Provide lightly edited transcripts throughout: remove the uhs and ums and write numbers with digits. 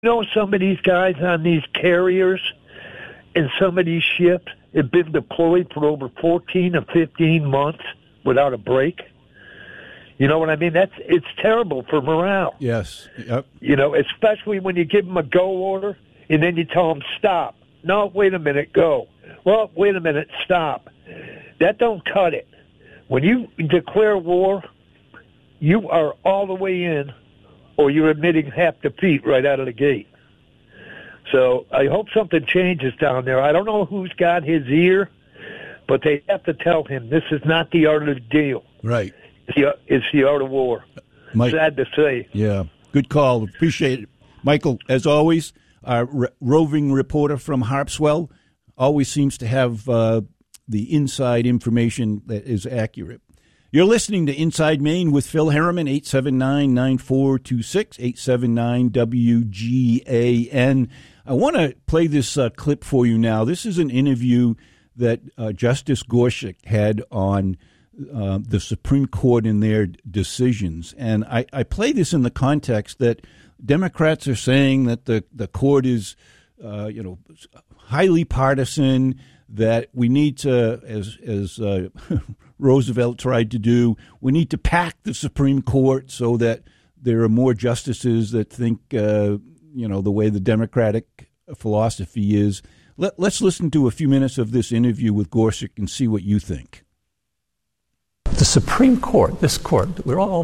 Some of these guys on these carriers and some of these ships have been deployed for over 14 or 15 months without a break. You know what I mean? It's terrible for morale. Yes. Yep. Especially when you give them a go order and then you tell them stop. No, wait a minute, go. Well, wait a minute, stop. That don't cut it. When you declare war, you are all the way in, or you're admitting half defeat right out of the gate. So I hope something changes down there. I don't know who's got his ear, but they have to tell him this is not the art of the deal. Right. It's the art of war. Mike, sad to say. Yeah, good call. Appreciate it. Michael, as always, our roving reporter from Harpswell always seems to have the inside information that is accurate. You're listening to Inside Maine with Phil Harriman, 879-9426, 879-WGAN. I want to play this clip for you now. This is an interview that Justice Gorsuch had on the Supreme Court in their decisions. And I play this in the context that Democrats are saying that the court is, highly partisan, that we need to, as Roosevelt tried to do, we need to pack the Supreme Court so that there are more justices that think, the way the Democratic philosophy is. Let's listen to a few minutes of this interview with Gorsuch and see what you think. The Supreme Court, this court that we're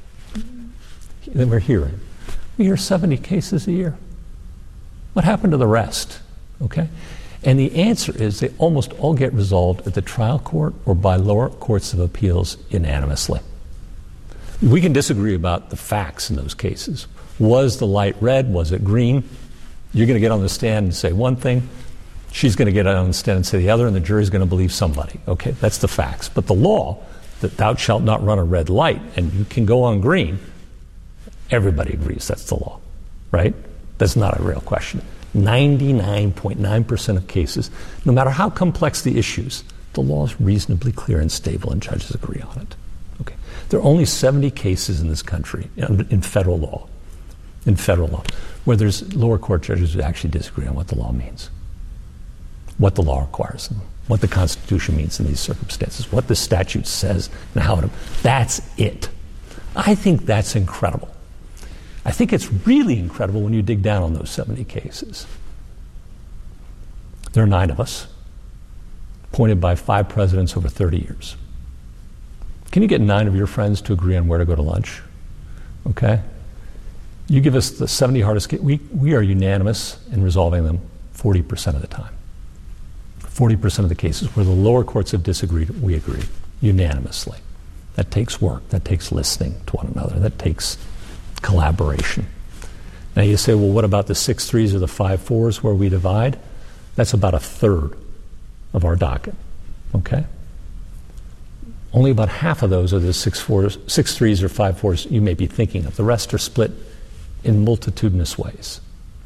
hearing, we hear 70 cases a year. What happened to the rest? Okay? And the answer is they almost all get resolved at the trial court or by lower courts of appeals unanimously. We can disagree about the facts in those cases. Was the light red? Was it green? You're going to get on the stand and say one thing. She's going to get on the stand and say the other, and the jury's going to believe somebody. Okay, that's the facts. But the law, that thou shalt not run a red light, and you can go on green, everybody agrees that's the law, right? That's not a real question. 99.9% of cases, no matter how complex the issues, the law is reasonably clear and stable, and judges agree on it. Okay, there are only 70 cases in this country in federal law, where there's lower court judges who actually disagree on what the law means, what the law requires them, what the Constitution means in these circumstances, what the statute says, and how it. That's it. I think that's incredible. I think it's really incredible when you dig down on those 70 cases. There are 9 of us, appointed by 5 presidents over 30 years. Can you get 9 of your friends to agree on where to go to lunch? Okay? You give us the 70 hardest cases. We are unanimous in resolving them 40% of the time. 40% of the cases where the lower courts have disagreed, we agree unanimously. That takes work. That takes listening to one another. That takes collaboration. Now you say, well, what about the 6-3s or the 5-4s where we divide? That's about a third of our docket. Okay? Only about half of those are the 6-3s or 5-4s you may be thinking of. The rest are split in multitudinous ways.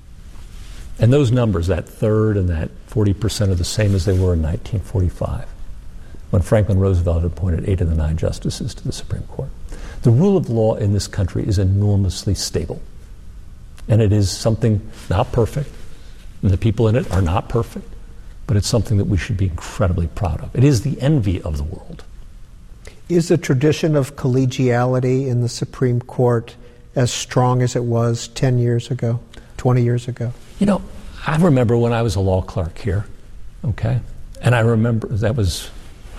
And those numbers, that third and that 40%, are the same as they were in 1945, when Franklin Roosevelt appointed 8 of the 9 justices to the Supreme Court. The rule of law in this country is enormously stable. And it is something not perfect, and the people in it are not perfect, but it's something that we should be incredibly proud of. It is the envy of the world. Is the tradition of collegiality in the Supreme Court as strong as it was 10 years ago, 20 years ago? I remember when I was a law clerk here, okay? And I remember that was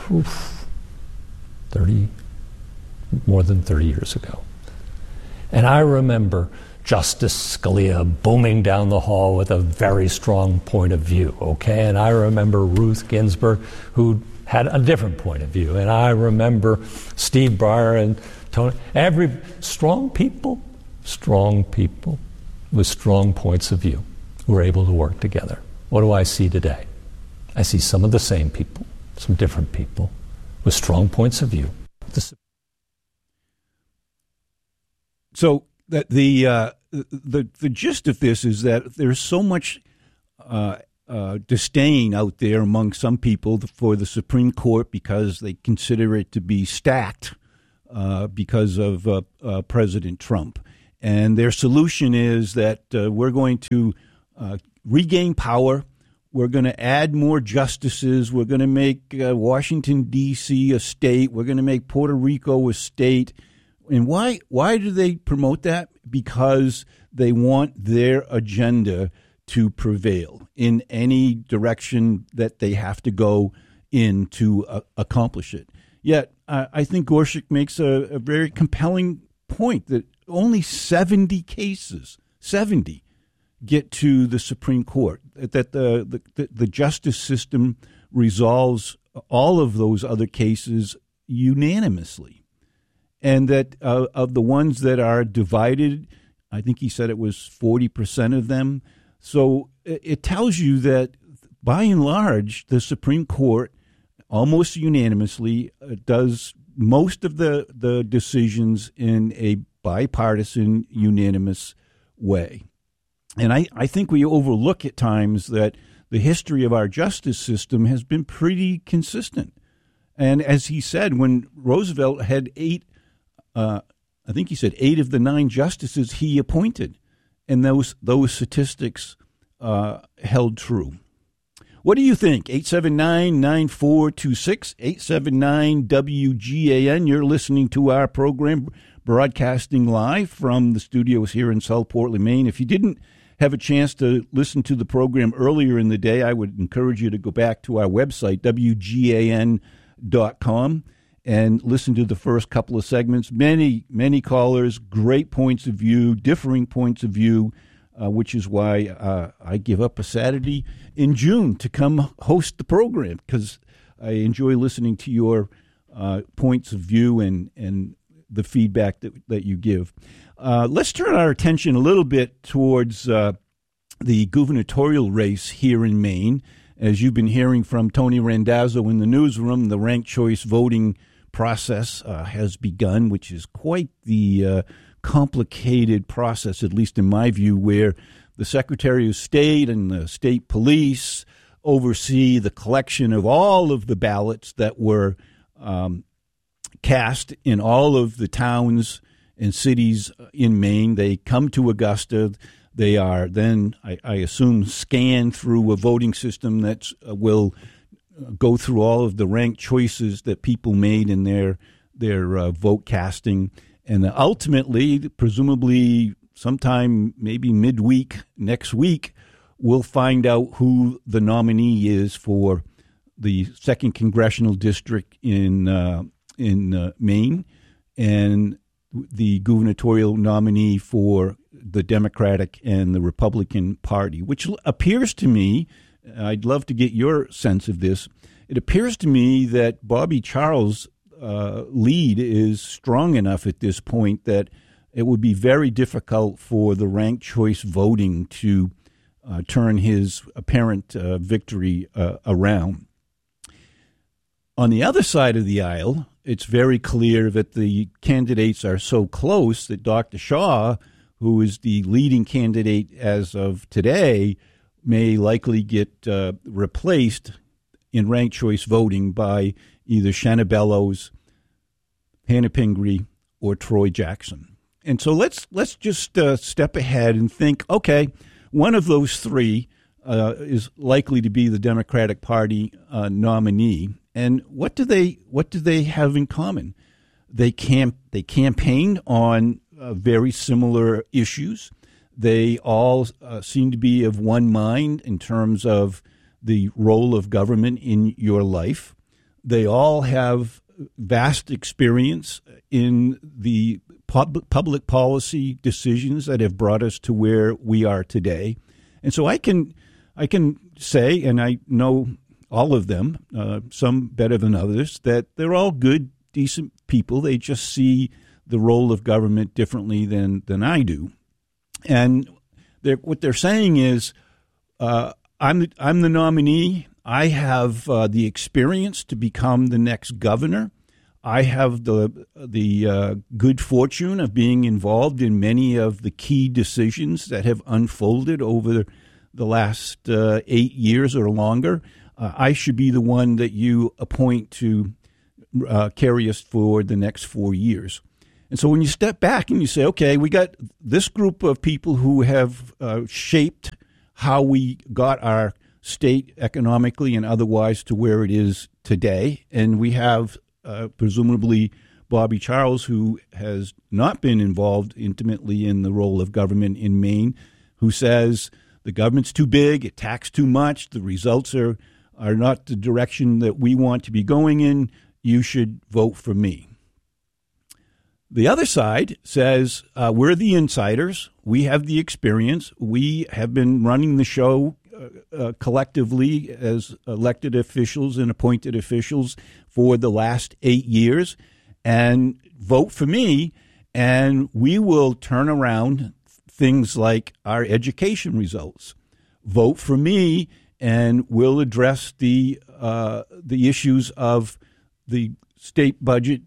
more than 30 years ago. And I remember Justice Scalia booming down the hall with a very strong point of view, okay? And I remember Ruth Ginsburg, who had a different point of view. And I remember Steve Breyer and Tony, strong people with strong points of view who were able to work together. What do I see today? I see some of the same people, some different people with strong points of view. So that the gist of this is that there's so much disdain out there among some people for the Supreme Court because they consider it to be stacked because of President Trump. And their solution is that we're going to regain power. We're going to add more justices. We're going to make Washington, D.C. a state. We're going to make Puerto Rico a state. And why do they promote that? Because they want their agenda to prevail in any direction that they have to go in to accomplish it. Yet, I think Gorsuch makes a very compelling point that only 70 cases, 70, get to the Supreme Court, that the justice system resolves all of those other cases unanimously, and that of the ones that are divided, I think he said it was 40% of them. So it tells you that, by and large, the Supreme Court almost unanimously does most of the decisions in a bipartisan, unanimous way. And I think we overlook at times that the history of our justice system has been pretty consistent. And as he said, when Roosevelt had 8 of the 9 justices he appointed, and those statistics held true. What do you think? 879-9426, 879-WGAN. You're listening to our program, broadcasting live from the studios here in South Portland, Maine. If you didn't have a chance to listen to the program earlier in the day, I would encourage you to go back to our website, WGAN.com, and listen to the first couple of segments. Many, many callers, great points of view, differing points of view, which is why I give up a Saturday in June to come host the program, because I enjoy listening to your points of view and the feedback that you give. Let's turn our attention a little bit towards the gubernatorial race here in Maine. As you've been hearing from Tony Randazzo in the newsroom, the ranked choice voting process has begun, which is quite the complicated process, at least in my view, where the Secretary of State and the state police oversee the collection of all of the ballots that were cast in all of the towns and cities in Maine. They come to Augusta. They are then, I assume, scanned through a voting system that will go through all of the ranked choices that people made in their vote casting. And ultimately, presumably sometime maybe midweek next week, we'll find out who the nominee is for the 2nd Congressional District in Maine, and the gubernatorial nominee for the Democratic and the Republican Party, which appears to me, I'd love to get your sense of this, it appears to me that Bobby Charles' lead is strong enough at this point that it would be very difficult for the ranked choice voting to turn his apparent victory around. On the other side of the aisle, it's very clear that the candidates are so close that Dr. Shaw, who is the leading candidate as of today, may likely get replaced in ranked choice voting by either Shanna Bellows, Hannah Pingree, or Troy Jackson. And so let's just step ahead and think, okay, one of those three is likely to be the Democratic Party nominee. And what do they have in common? They campaigned on very similar issues. They all seem to be of one mind in terms of the role of government in your life. They all have vast experience in the public policy decisions that have brought us to where we are today. And so I can say, and I know all of them, some better than others, that they're all good, decent people. They just see the role of government differently than I do. And what they're saying is, I'm the nominee. I have the experience to become the next governor. I have the good fortune of being involved in many of the key decisions that have unfolded over the last 8 years or longer. I should be the one that you appoint to carry us for the next 4 years. And so when you step back and you say, okay, we got this group of people who have shaped how we got our state economically and otherwise to where it is today, and we have presumably Bobby Charles, who has not been involved intimately in the role of government in Maine, who says the government's too big, it taxes too much, the results are not the direction that we want to be going in, you should vote for me. The other side says, we're the insiders, we have the experience, we have been running the show collectively as elected officials and appointed officials for the last 8 years, and vote for me, and we will turn around things like our education results. Vote for me, and we'll address the issues of the state budget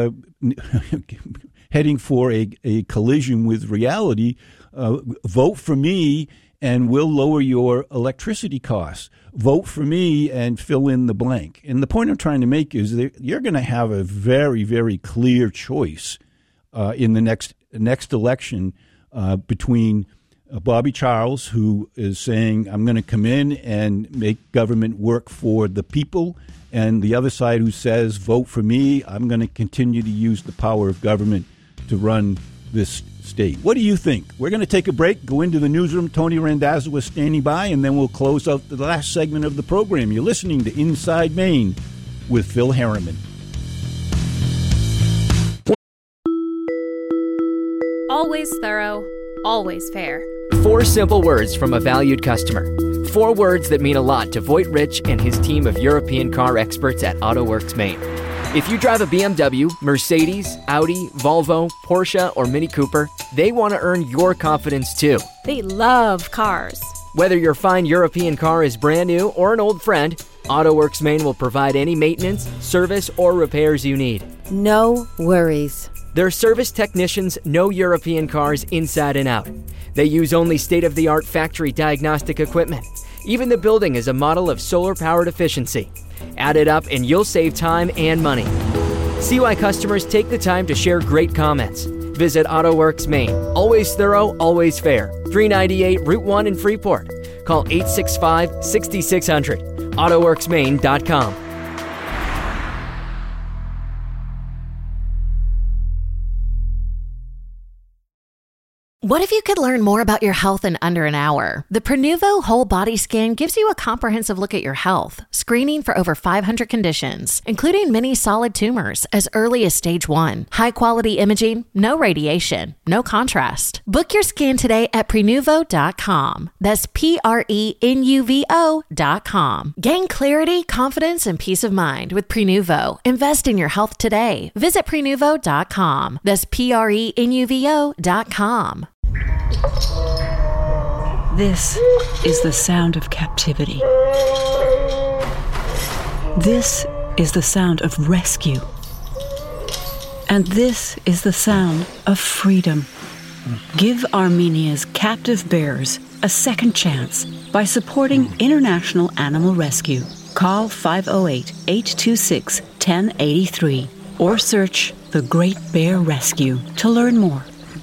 heading for a collision with reality. Vote for me, and we'll lower your electricity costs. Vote for me and fill in the blank. And the point I'm trying to make is that you're going to have a very, very clear choice in the next election between Bobby Charles, who is saying, I'm going to come in and make government work for the people, and the other side who says, vote for me, I'm going to continue to use the power of government to run this state. What do you think? We're going to take a break, go into the newsroom. Tony Randazzo is standing by, and then we'll close out the last segment of the program. You're listening to Inside Maine with Phil Harriman. Always thorough, always fair. 4 simple words from a valued customer. 4 words that mean a lot to Voight Rich and his team of European car experts at AutoWorks Maine. If you drive a BMW, Mercedes, Audi, Volvo, Porsche, or Mini Cooper, they want to earn your confidence too. They love cars. Whether your fine European car is brand new or an old friend, AutoWorks Maine will provide any maintenance, service, or repairs you need. No worries. Their service technicians know European cars inside and out. They use only state-of-the-art factory diagnostic equipment. Even the building is a model of solar-powered efficiency. Add it up and you'll save time and money. See why customers take the time to share great comments. Visit AutoWorks Maine. Always thorough, always fair. 398 Route 1 in Freeport. Call 865-6600. AutoWorksMaine.com. What if you could learn more about your health in under an hour? The Prenuvo Whole Body Scan gives you a comprehensive look at your health, screening for over 500 conditions, including many solid tumors as early as stage 1. High-quality imaging, no radiation, no contrast. Book your scan today at Prenuvo.com. That's Prenuvo.com. Gain clarity, confidence, and peace of mind with Prenuvo. Invest in your health today. Visit Prenuvo.com. That's Prenuvo.com. This is the sound of captivity. This is the sound of rescue. And this is the sound of freedom. Give Armenia's captive bears a second chance by supporting International Animal Rescue. Call 508-826-1083 or search The Great Bear Rescue to learn more.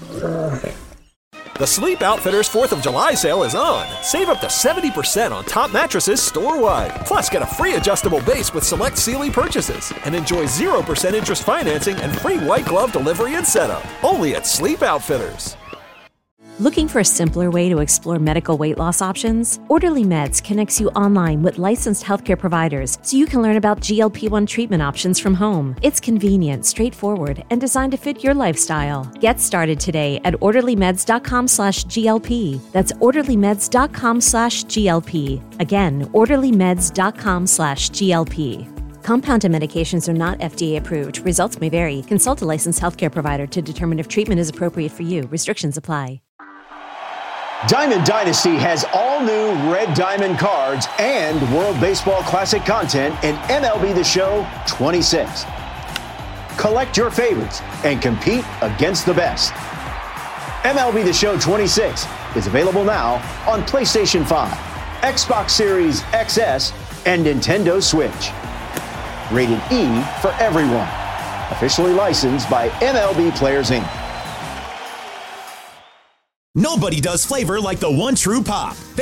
The Sleep Outfitters 4th of July sale is on. Save up to 70% on top mattresses store-wide. Plus, get a free adjustable base with select Sealy purchases. And enjoy 0% interest financing and free white glove delivery and setup. Only at Sleep Outfitters. Looking for a simpler way to explore medical weight loss options? Orderly Meds connects you online with licensed healthcare providers so you can learn about GLP-1 treatment options from home. It's convenient, straightforward, and designed to fit your lifestyle. Get started today at orderlymeds.com/GLP. That's orderlymeds.com/GLP. Again, orderlymeds.com/GLP. Compounded medications are not FDA approved. Results may vary. Consult a licensed healthcare provider to determine if treatment is appropriate for you. Restrictions apply. Diamond Dynasty has all new Red Diamond cards and World Baseball Classic content in MLB The Show 26. Collect your favorites and compete against the best. MLB The Show 26 is available now on PlayStation 5, Xbox Series XS, and Nintendo Switch. Rated E for everyone. Officially licensed by MLB Players, Inc. Nobody does flavor like the One True Pop.